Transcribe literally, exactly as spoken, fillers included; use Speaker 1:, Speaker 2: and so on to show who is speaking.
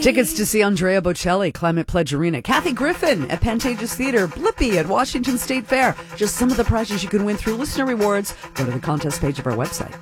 Speaker 1: Tickets to see Andrea Bocelli, Climate Pledge Arena, Kathy Griffin at Pantages Theater, Blippi at Washington State Fair. Just some of the prizes you can win through listener rewards. Go to the contest page of our website.